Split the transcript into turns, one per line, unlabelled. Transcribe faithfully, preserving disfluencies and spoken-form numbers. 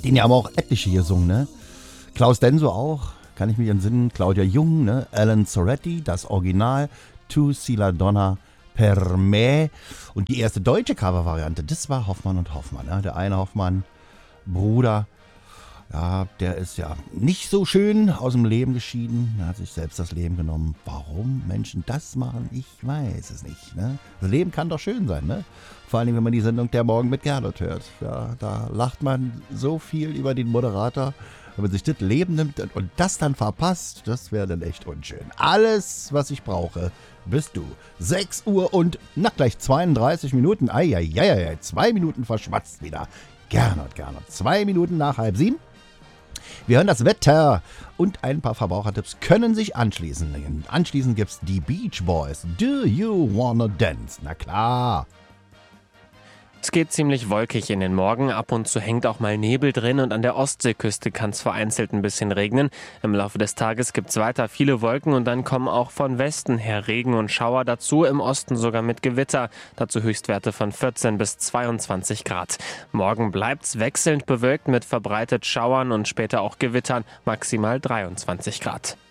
Den haben auch etliche hier gesungen, ne? Klaus Denso auch, kann ich mich entsinnen. Claudia Jung, ne? Alan Soretti, das Original. Tu si la donna per me. Und die erste deutsche Covervariante, das war Hoffmann und Hoffmann. Ne? Der eine Hoffmann, Bruder, ja, der ist ja nicht so schön aus dem Leben geschieden. Er hat sich selbst das Leben genommen. Warum Menschen das machen, ich weiß es nicht. Ne? Das Leben kann doch schön sein, ne? Vor allem, wenn man die Sendung Der Morgen mit Gernot hört. Ja, da lacht man so viel über den Moderator. Wenn man sich das Leben nimmt und das dann verpasst, das wäre dann echt unschön. Alles, was ich brauche, bist du. sechs Uhr und, na gleich zweiunddreißig Minuten. Eieieiei, zwei Minuten verschwatzt wieder. Gernot, Gernot. Zwei Minuten nach halb sieben. Wir hören das Wetter und ein paar Verbrauchertipps können sich anschließen. Anschließend gibt's die Beach Boys. Do you wanna dance? Na klar.
Es geht ziemlich wolkig in den Morgen, ab und zu hängt auch mal Nebel drin und an der Ostseeküste kann es vereinzelt ein bisschen regnen. Im Laufe des Tages gibt es weiter viele Wolken und dann kommen auch von Westen her Regen und Schauer dazu, im Osten sogar mit Gewitter. Dazu Höchstwerte von vierzehn bis zweiundzwanzig Grad. Morgen bleibt's wechselnd bewölkt mit verbreitet Schauern und später auch Gewittern, maximal dreiundzwanzig Grad.